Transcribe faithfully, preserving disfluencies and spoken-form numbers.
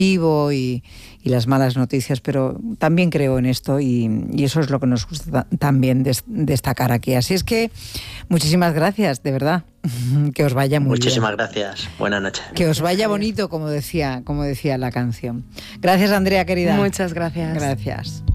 vivo y, y las malas noticias, pero también creo en esto y, y eso es lo que nos gusta también des, destacar aquí. Así es que muchísimas gracias, de verdad. Que os vaya muy Muchísimas bien. gracias. Buenas noches. Que os vaya bonito, como decía, como decía la canción. Gracias, Andrea, querida. Muchas gracias. Gracias.